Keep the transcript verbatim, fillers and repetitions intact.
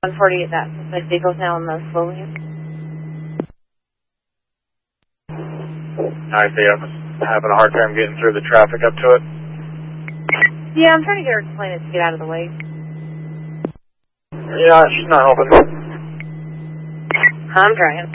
one forty-eight, that suspect vehicle's now in the slow lane. I see, I'm having a hard time getting through the traffic up to it. Yeah, I'm trying to get her to explain it to get out of the way. Yeah, she's not helping. I'm trying.